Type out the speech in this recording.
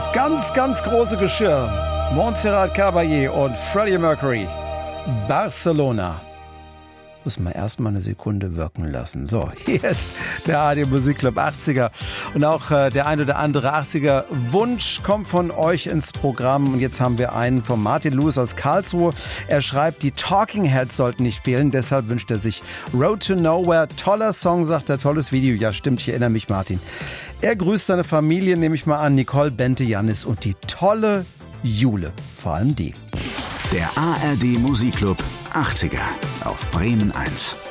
das ganz, ganz große Geschirr. Montserrat Caballé und Freddie Mercury. Barcelona. Muss man erstmal eine Sekunde wirken lassen. So, hier ist der ARD Musikclub 80er. Und auch der ein oder andere 80er Wunsch kommt von euch ins Programm. Und jetzt haben wir einen von Martin Lewis aus Karlsruhe. Er schreibt, die Talking Heads sollten nicht fehlen. Deshalb wünscht er sich Road to Nowhere. Toller Song, sagt er, tolles Video. Ja, stimmt, ich erinnere mich, Martin. Er grüßt seine Familie, nehme ich mal an, Nicole, Bente, Jannis und die tolle Jule. Vor allem die. Der ARD Musikclub 80er auf Bremen 1.